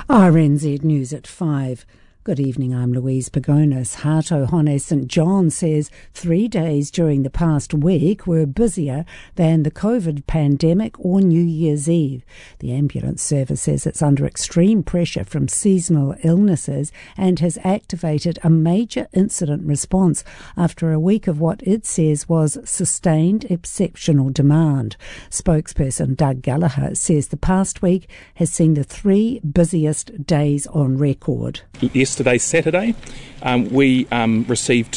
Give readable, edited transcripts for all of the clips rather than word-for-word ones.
RNZ News at 5. Good evening, I'm Louise Pagonis. Hato Hone St John says 3 days during the past week were busier than the COVID pandemic or New Year's Eve. The ambulance service says it's under extreme pressure from seasonal illnesses and has activated a major incident response after a week of what it says was sustained exceptional demand. Spokesperson Doug Gallagher says the past week has seen the 3 busiest days on record. Yesterday, Saturday, we received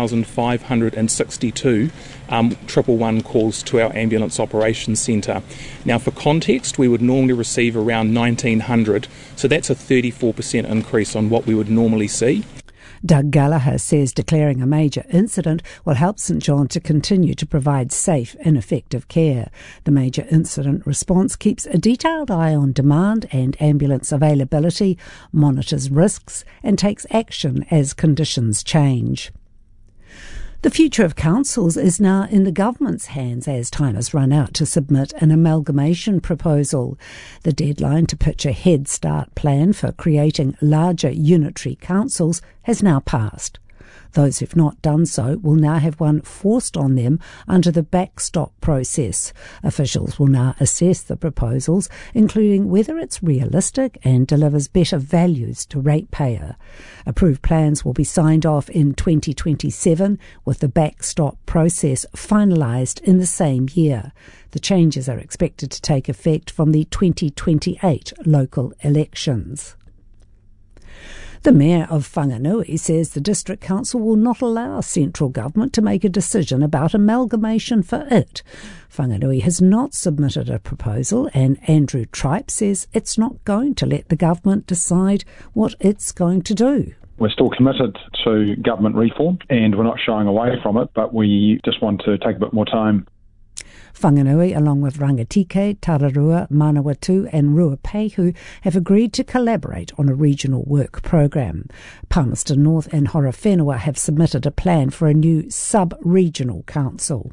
2,562 111 calls to our ambulance operations centre. Now, for context, we would normally receive around 1,900, so that's a 34% increase on what we would normally see. Doug Gallagher says declaring a major incident will help St John to continue to provide safe and effective care. The major incident response keeps a detailed eye on demand and ambulance availability, monitors risks, and takes action as conditions change. The future of councils is now in the government's hands as time has run out to submit an amalgamation proposal. The deadline to pitch a Head Start plan for creating larger unitary councils has now passed. Those who've not done so will now have one forced on them under the backstop process. Officials will now assess the proposals, including whether it's realistic and delivers better values to ratepayer. Approved plans will be signed off in 2027, with the backstop process finalised in the same year. The changes are expected to take effect from the 2028 local elections. The Mayor of Whanganui says the District Council will not allow central government to make a decision about amalgamation for it. Whanganui has not submitted a proposal, and Andrew Tripe says it's not going to let the government decide what it's going to do. We're still committed to government reform and we're not shying away from it, but we just want to take a bit more time. Whanganui, along with Rangatike, Tararua, Manawatu and Ruapehu, have agreed to collaborate on a regional work program. Palmerston North and Horowhenua have submitted a plan for a new sub-regional council.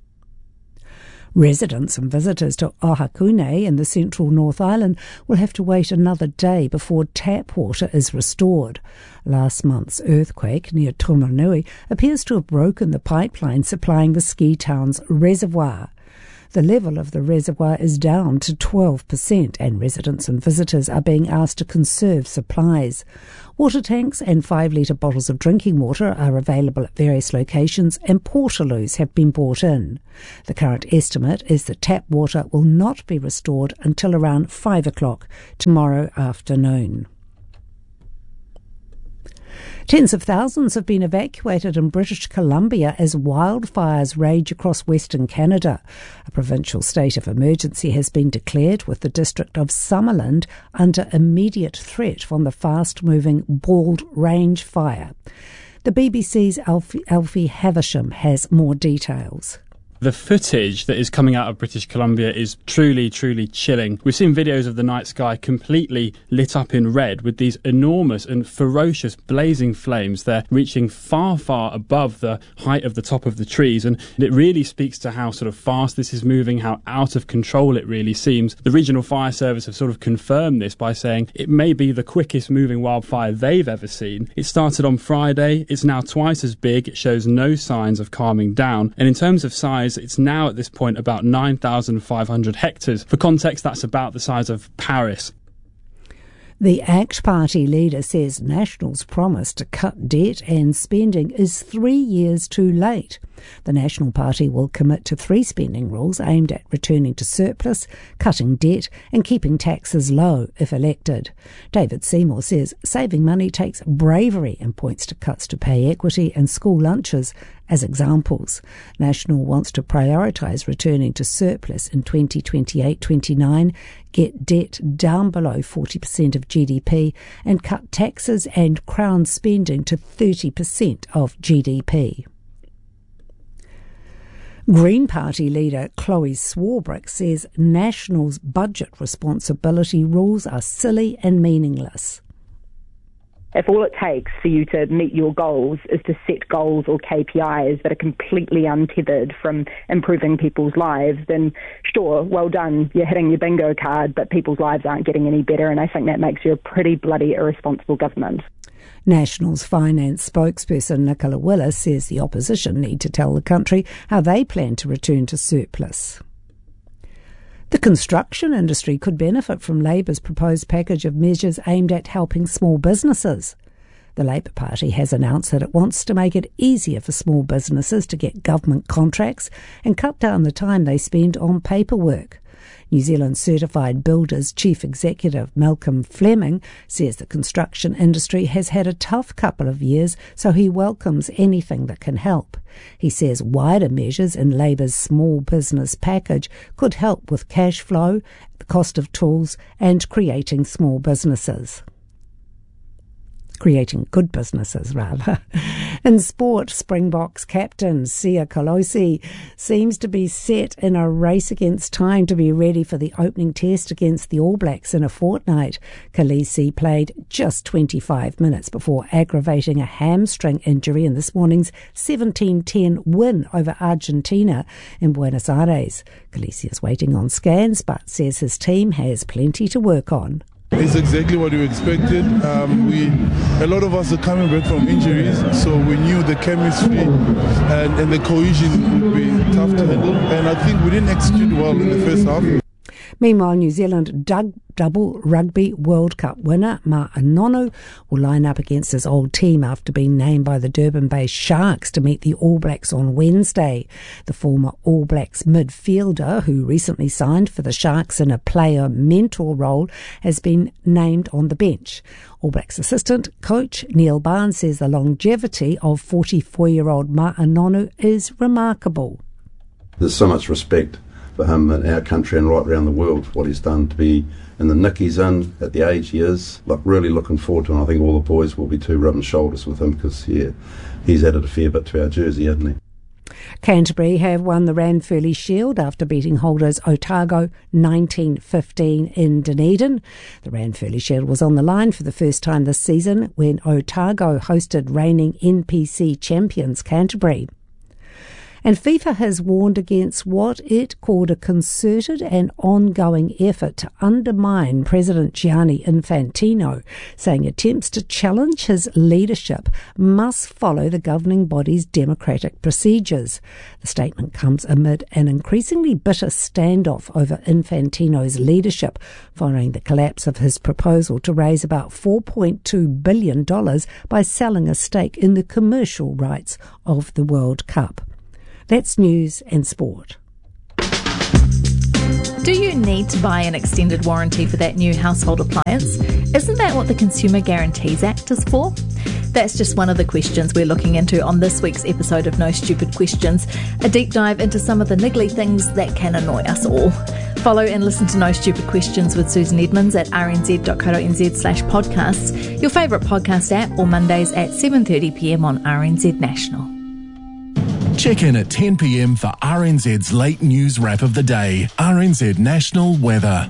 Residents and visitors to Ohakune in the central North Island will have to wait another day before tap water is restored. Last month's earthquake near Tomanui appears to have broken the pipeline supplying the ski town's reservoir. The level of the reservoir is down to 12%, and residents and visitors are being asked to conserve supplies. Water tanks and 5-litre bottles of drinking water are available at various locations, and portaloos have been brought in. The current estimate is that tap water will not be restored until around 5 o'clock tomorrow afternoon. Tens of thousands have been evacuated in British Columbia as wildfires rage across Western Canada. A provincial state of emergency has been declared, with the district of Summerland under immediate threat from the fast-moving Bald Range fire. The BBC's Alfie Havisham has more details. The footage that is coming out of British Columbia is truly, truly chilling. We've seen videos of the night sky completely lit up in red with these enormous and ferocious blazing flames. They're reaching far, far above the height of the top of the trees, and it really speaks to how sort of fast this is moving, how out of control it really seems. The Regional Fire Service have sort of confirmed this by saying it may be the quickest moving wildfire they've ever seen. It started on Friday, it's now twice as big, it shows no signs of calming down, and in terms of size, it's now at this point about 9,500 hectares. For context, that's about the size of Paris. The ACT Party leader says National's promise to cut debt and spending is 3 years too late. The National Party will commit to 3 spending rules aimed at returning to surplus, cutting debt and keeping taxes low if elected. David Seymour says saving money takes bravery and points to cuts to pay equity and school lunches as examples. National wants to prioritise returning to surplus in 2028-29, get debt down below 40% of GDP and cut taxes and Crown spending to 30% of GDP. Green Party leader Chloe Swarbrick says National's budget responsibility rules are silly and meaningless. If all it takes for you to meet your goals is to set goals or KPIs that are completely untethered from improving people's lives, then sure, well done, you're hitting your bingo card, but people's lives aren't getting any better, and I think that makes you a pretty bloody irresponsible government. National's finance spokesperson Nicola Willis says the opposition need to tell the country how they plan to return to surplus. The construction industry could benefit from Labour's proposed package of measures aimed at helping small businesses. The Labour Party has announced that it wants to make it easier for small businesses to get government contracts and cut down the time they spend on paperwork. New Zealand Certified Builders Chief Executive Malcolm Fleming says the construction industry has had a tough couple of years, so he welcomes anything that can help. He says wider measures in Labour's small business package could help with cash flow, the cost of tools and creating good businesses, rather. In sport, Springboks captain Sia Kolosi seems to be set in a race against time to be ready for the opening test against the All Blacks in a fortnight. Kolosi played just 25 minutes before aggravating a hamstring injury in this morning's 17-10 win over Argentina in Buenos Aires. Kolosi is waiting on scans but says his team has plenty to work on. It's exactly what we expected. A lot of us are coming back from injuries, so we knew the chemistry and the cohesion would be tough to handle. And I think we didn't execute well in the first half. Meanwhile, New Zealand double rugby World Cup winner Ma'anonu will line up against his old team after being named by the Durban-based Sharks to meet the All Blacks on Wednesday. The former All Blacks midfielder, who recently signed for the Sharks in a player mentor role, has been named on the bench. All Blacks assistant coach Neil Barnes says the longevity of 44-year-old Ma'anonu is remarkable. There's so much respect for him in our country and right around the world, what he's done to be in the nick he's in at the age he is. Really looking forward to it. I think all the boys will be too rubbing shoulders with him because he's added a fair bit to our jersey, hasn't he? Canterbury have won the Ranfurly Shield after beating holders Otago 19-15 in Dunedin. The Ranfurly Shield was on the line for the first time this season when Otago hosted reigning NPC champions Canterbury. And FIFA has warned against what it called a concerted and ongoing effort to undermine President Gianni Infantino, saying attempts to challenge his leadership must follow the governing body's democratic procedures. The statement comes amid an increasingly bitter standoff over Infantino's leadership following the collapse of his proposal to raise about $4.2 billion by selling a stake in the commercial rights of the World Cup. That's news and sport. Do you need to buy an extended warranty for that new household appliance? Isn't that what the Consumer Guarantees Act is for? That's just one of the questions we're looking into on this week's episode of No Stupid Questions, a deep dive into some of the niggly things that can annoy us all. Follow and listen to No Stupid Questions with Susan Edmonds at rnz.co.nz/podcasts, your favourite podcast app, or Mondays at 7:30pm on RNZ National. Check in at 10 p.m. for RNZ's late news wrap of the day. RNZ National Weather.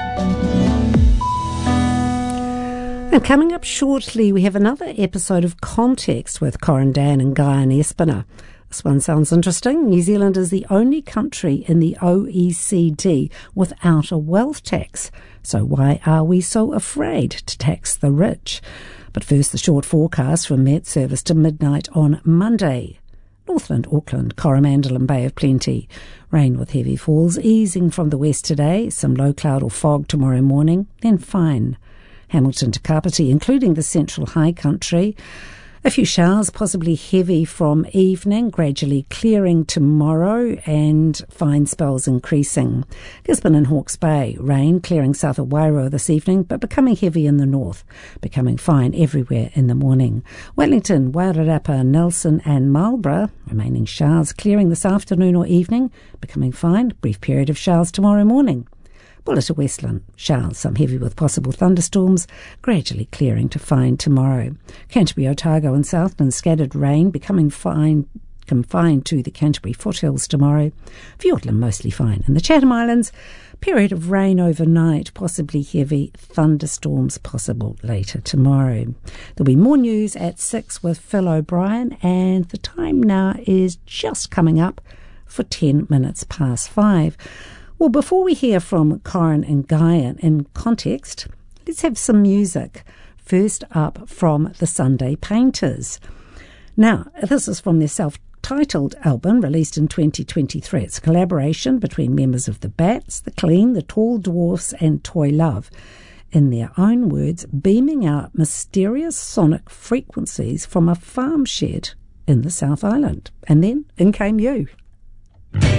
And coming up shortly, we have another episode of Context with Corin Dan and Guyan Espiner. This one sounds interesting. New Zealand is the only country in the OECD without a wealth tax. So why are we so afraid to tax the rich? But first, the short forecast from Met Service to midnight on Monday. Northland, Auckland, Coromandel and Bay of Plenty. Rain with heavy falls, easing from the west today. Some low cloud or fog tomorrow morning, then fine. Hamilton to Kapiti, including the central high country. A few showers, possibly heavy from evening, gradually clearing tomorrow and fine spells increasing. Gisborne and Hawke's Bay, rain clearing south of Wairoa this evening, but becoming heavy in the north, becoming fine everywhere in the morning. Wellington, Wairarapa, Nelson and Marlborough, remaining showers clearing this afternoon or evening, becoming fine, brief period of showers tomorrow morning. Bulla to Westland, showers, some heavy with possible thunderstorms, gradually clearing to fine tomorrow. Canterbury, Otago and Southland, scattered rain, becoming fine confined to the Canterbury foothills tomorrow. Fiordland mostly fine. In the Chatham Islands, period of rain overnight, possibly heavy thunderstorms possible later tomorrow. There'll be more news at 6 with Phil O'Brien, and the time now is just coming up for 10 minutes past 5. Well, before we hear from Corin and Guyan in Context, let's have some music. First up from the Sunday Painters. Now, this is from their self-titled album released in 2023. It's a collaboration between members of the Bats, the Clean, the Tall Dwarfs and Toy Love. In their own words, beaming out mysterious sonic frequencies from a farm shed in the South Island. And then in came you.